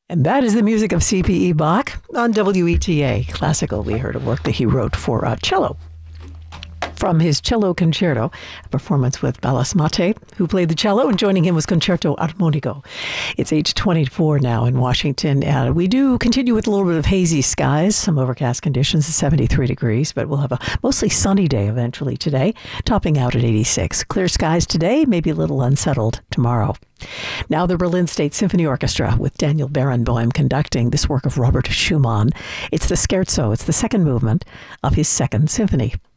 And that is the music of C.P.E. Bach on WETA Classical. We heard a work that he wrote for cello. From his cello concerto, a performance with Balas Mate, who played the cello, and joining him was Concerto Armonico. It's 8:24 now in Washington, and we do continue with a little bit of hazy skies, some overcast conditions at 73 degrees, but we'll have a mostly sunny day eventually today, topping out at 86. Clear skies today, maybe a little unsettled tomorrow. Now the Berlin State Symphony Orchestra with Daniel Barenboim conducting this work of Robert Schumann. It's the scherzo, it's the second movement of his second symphony.